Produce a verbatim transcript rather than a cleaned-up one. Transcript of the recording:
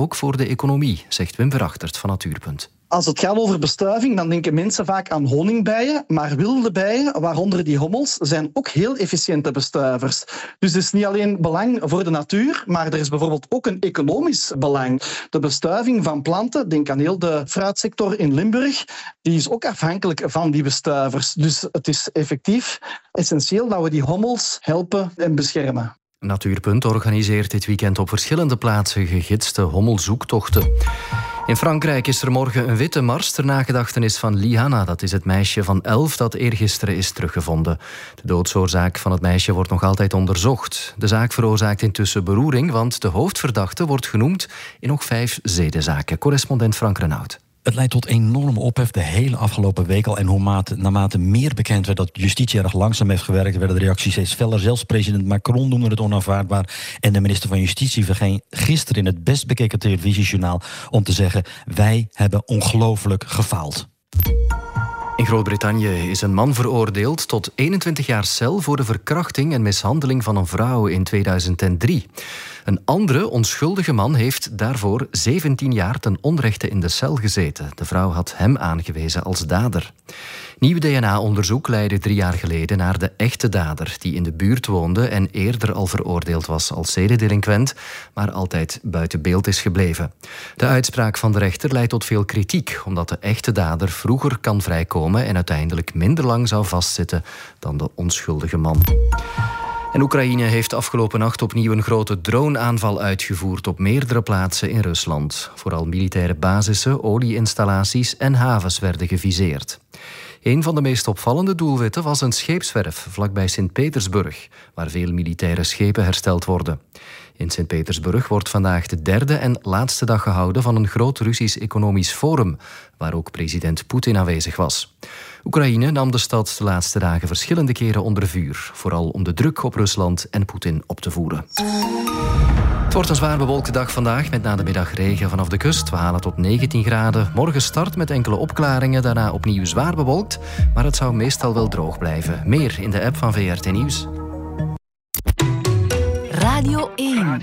ook voor de economie, zegt Wim Verachtert van Natuurpunt. Als het gaat over bestuiving, dan denken mensen vaak aan honingbijen, maar wilde bijen, waaronder die hommels, zijn ook heel efficiënte bestuivers. Dus het is niet alleen belang voor de natuur, maar er is bijvoorbeeld ook een economisch belang. De bestuiving van planten, denk aan heel de fruitsector in Limburg, die is ook afhankelijk van die bestuivers. Dus het is effectief essentieel dat we die hommels helpen en beschermen. Natuurpunt organiseert dit weekend op verschillende plaatsen gegidste hommelzoektochten. In Frankrijk is er morgen een witte mars ter nagedachtenis van Liana. Dat is het meisje van elf dat eergisteren is teruggevonden. De doodsoorzaak van het meisje wordt nog altijd onderzocht. De zaak veroorzaakt intussen beroering, want de hoofdverdachte wordt genoemd in nog vijf zedenzaken. Correspondent Frank Renaud. Het leidt tot enorme ophef de hele afgelopen week al. En hoe mate, naarmate meer bekend werd dat justitie erg langzaam heeft gewerkt, werden de reacties steeds feller. Zelfs president Macron noemde het onaanvaardbaar. En de minister van Justitie verscheen gisteren in het best bekeken televisiejournaal om te zeggen: wij hebben ongelooflijk gefaald. In Groot-Brittannië is een man veroordeeld tot eenentwintig jaar cel voor de verkrachting en mishandeling van een vrouw in tweeduizend drie. Een andere onschuldige man heeft daarvoor zeventien jaar ten onrechte in de cel gezeten. De vrouw had hem aangewezen als dader. Nieuw D N A-onderzoek leidde drie jaar geleden naar de echte dader, die in de buurt woonde en eerder al veroordeeld was als zedendelinquent, maar altijd buiten beeld is gebleven. De uitspraak van de rechter leidt tot veel kritiek, omdat de echte dader vroeger kan vrijkomen en uiteindelijk minder lang zou vastzitten dan de onschuldige man. En Oekraïne heeft afgelopen nacht opnieuw een grote droneaanval uitgevoerd op meerdere plaatsen in Rusland. Vooral militaire basissen, olieinstallaties en havens werden geviseerd. Een van de meest opvallende doelwitten was een scheepswerf vlakbij Sint-Petersburg, waar veel militaire schepen hersteld worden. In Sint-Petersburg wordt vandaag de derde en laatste dag gehouden van een groot Russisch economisch forum, waar ook president Poetin aanwezig was. Oekraïne nam de stad de laatste dagen verschillende keren onder vuur, vooral om de druk op Rusland en Poetin op te voeren. Het wordt een zwaar bewolkte dag vandaag, met na de middag regen vanaf de kust. We halen tot negentien graden. Morgen start met enkele opklaringen, daarna opnieuw zwaar bewolkt, maar het zou meestal wel droog blijven. Meer in de app van V R T Nieuws. Radio één.